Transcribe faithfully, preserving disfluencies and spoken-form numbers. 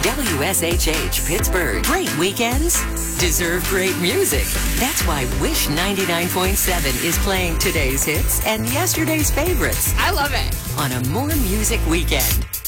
W S H H Pittsburgh. Great weekends deserve great music. That's why Wish ninety-nine point seven is playing today's hits and yesterday's favorites I love it. on a More Music Weekend.